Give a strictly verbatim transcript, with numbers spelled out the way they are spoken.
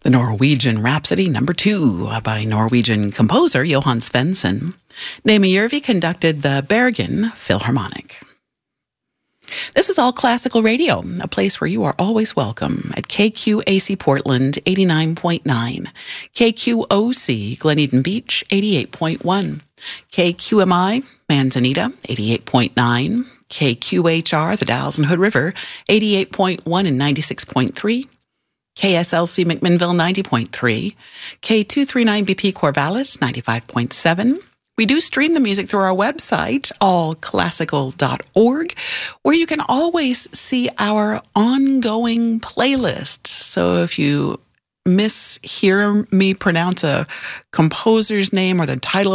The Norwegian Rhapsody number two by Norwegian composer Johan Svensson. Nemi conducted the Bergen Philharmonic. This is All Classical Radio, a place where you are always welcome at K Q A C Portland eighty-nine point nine, K Q O C Glen Eden Beach eighty-eight point one, K Q M I Manzanita eighty-eight point nine, K Q H R the Dalles and Hood River eighty-eight point one and ninety-six point three, K S L C McMinnville ninety point three, K two thirty-nine B P Corvallis ninety-five point seven. We do stream the music through our website, all classical dot org, where you can always see our ongoing playlist. So if you mishear me pronounce a composer's name or the title